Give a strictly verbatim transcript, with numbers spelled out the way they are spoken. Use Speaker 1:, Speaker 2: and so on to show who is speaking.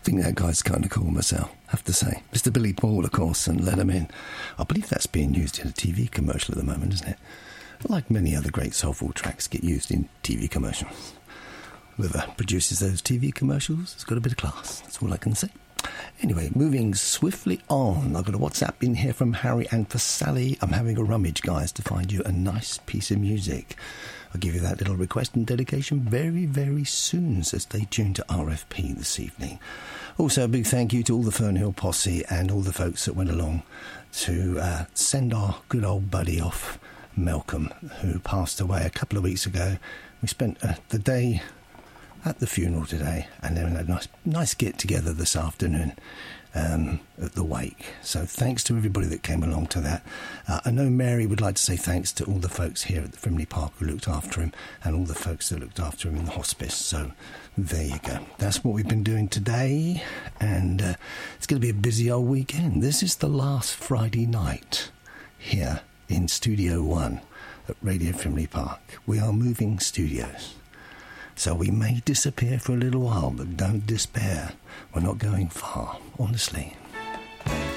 Speaker 1: think that guy's kind of cool myself, I have to say. Mister Billy Paul, of course, and Let 'Em In. I believe that's being used in a T V commercial at the moment, isn't it? Like many other great soulful tracks get used in T V commercials. Whoever produces those T V commercials has got a bit of class. That's all I can say. Anyway, moving swiftly on. I've got a WhatsApp in here from Harry, and for Sally, I'm having a rummage, guys, to find you a nice piece of music. I'll give you that little request and dedication very, very soon, so stay tuned to R F P this evening. Also, a big thank you to all the Fernhill posse and all the folks that went along to uh, send our good old buddy off, Malcolm, who passed away a couple of weeks ago. We spent uh, the day at the funeral today, and then a nice, nice get-together this afternoon um, at the wake. So thanks to everybody that came along to that. Uh, I know Mary would like to say thanks to all the folks here at the Frimley Park who looked after him, and all the folks that looked after him in the hospice. So there you go. That's what we've been doing today, and uh, it's going to be a busy old weekend. This is the last Friday night here in Studio One at Radio Frimley Park. We are moving studios. So we may disappear for a little while, but don't despair. We're not going far, honestly.